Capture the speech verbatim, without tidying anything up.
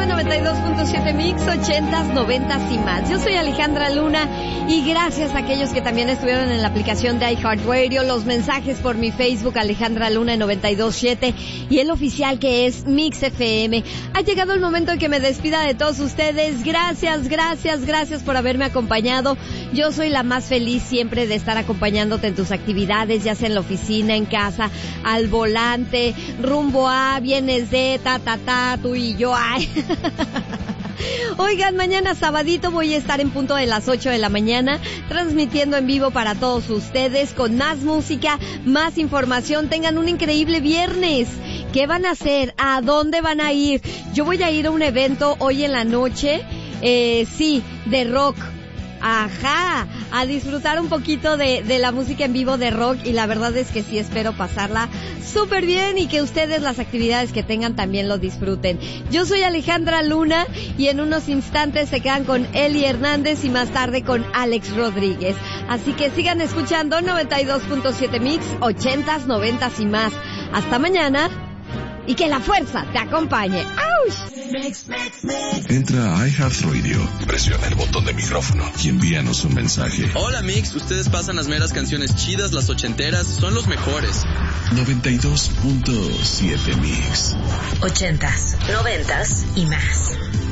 en noventa y dos punto siete Mix, ochentas, noventas y más. Yo soy Alejandra Luna y gracias a aquellos que también estuvieron en la aplicación de iHeartRadio, los mensajes por mi Facebook Alejandra Luna en noventa y dos punto siete y el oficial que es Mix F M. Ha llegado el momento en que me despida de todos ustedes. Gracias, gracias, gracias por haberme acompañado. Yo soy la más feliz siempre de estar acompañándote en tus actividades, ya sea en la oficina, en casa, al volante, rumbo a, vienes de, ta, ta, ta, tú y yo, ay. Oigan, mañana sabadito voy a estar en punto de las ocho de la mañana transmitiendo en vivo para todos ustedes con más música, más información. Tengan un increíble viernes. ¿Qué van a hacer? ¿A dónde van a ir? Yo voy a ir a un evento hoy en la noche, eh, sí, de rock. Ajá, a disfrutar un poquito de, de la música en vivo de rock y la verdad es que sí espero pasarla súper bien y que ustedes las actividades que tengan también lo disfruten. Yo soy Alejandra Luna y en unos instantes se quedan con Eli Hernández y más tarde con Alex Rodríguez. Así que sigan escuchando noventa y dos punto siete Mix, ochentas, noventas y más. Hasta mañana y que la fuerza te acompañe. ¡Auch! Entra a iHeartRadio, presiona el botón de micrófono y envíanos un mensaje. Hola Mix, ustedes pasan las meras canciones chidas, las ochenteras, son los mejores. noventa y dos punto siete Mix. Ochentas, noventas y más.